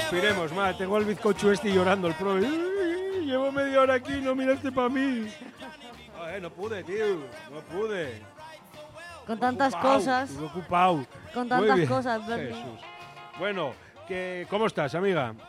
Respiremos, ma. Tengo al bizcocho este llorando, el pro. Llevo media hora aquí y no miraste para mí. No pude, tío. No pude. Con tantas cosas. Estuve ocupado. Con Muy tantas bien. cosas, Bernie. Jesús. Bueno, ¿cómo estás, amiga?